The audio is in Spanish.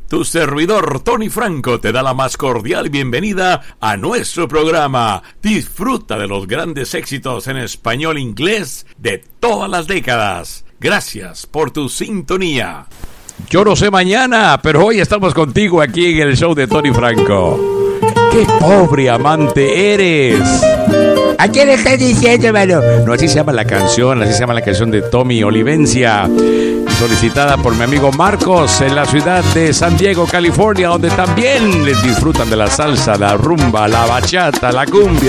Tu servidor Tony Franco te da la más cordial bienvenida a nuestro programa. Disfruta de los grandes éxitos en español e inglés de todas las décadas. Gracias por tu sintonía. Yo no sé mañana, pero hoy estamos contigo aquí en el show de Tony Franco. ¡Qué pobre amante eres! ¿A quién le estás diciendo, hermano? No, así se llama la canción de Tommy Olivencia, solicitada por mi amigo Marcos en la ciudad de San Diego, California, donde también les disfrutan de la salsa, la rumba, la bachata, la cumbia.